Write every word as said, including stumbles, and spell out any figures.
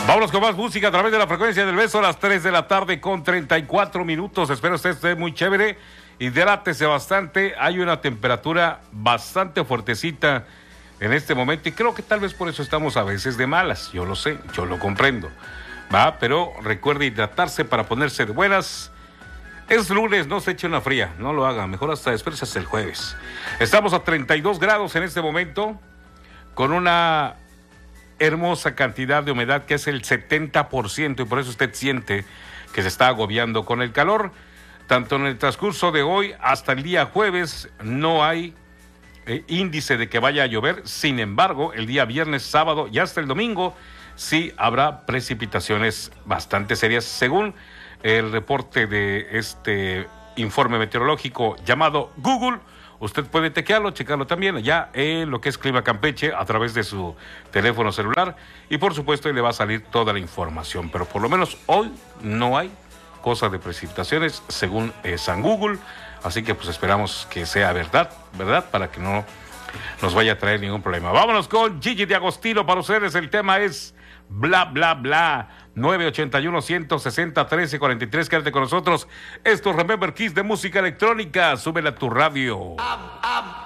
Vámonos con más música a través de la frecuencia del beso a las tres de la tarde con treinta y cuatro minutos. Espero usted esté muy chévere. Hidrátese bastante. Hay una temperatura bastante fuertecita en este momento y creo que tal vez por eso estamos a veces de malas. Yo lo sé, yo lo comprendo. Va, pero recuerde hidratarse para ponerse de buenas. Es lunes, no se eche una fría, no lo haga. Mejor hasta después, hasta el jueves. Estamos a treinta y dos grados en este momento con una hermosa cantidad de humedad que es el setenta por ciento y por eso usted siente que se está agobiando con el calor. Tanto en el transcurso de hoy hasta el día jueves no hay eh, índice de que vaya a llover. Sin embargo, el día viernes, sábado y hasta el domingo sí habrá precipitaciones bastante serias según el reporte de este informe meteorológico llamado Google. Usted puede tequearlo, checarlo también allá en lo que es Clima Campeche a través de su teléfono celular y por supuesto le va a salir toda la información, pero por lo menos hoy no hay cosas de precipitaciones según eh, San Google, así que pues esperamos que sea verdad, verdad, para que no nos vaya a traer ningún problema. Vámonos con Gigi de Agostino para ustedes, el tema es bla bla bla. Nueve ochenta y uno, ciento sesenta, trece cuarenta y tres. Quédate con nosotros. Esto es Remember Kiss de música electrónica. Súbela a tu radio. Up, up.